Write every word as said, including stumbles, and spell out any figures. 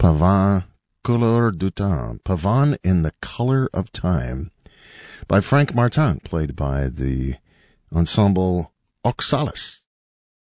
Pavane, Couleur du Temps, Pavane in the Color of Time, by Frank Martin, played by the ensemble Oxalis.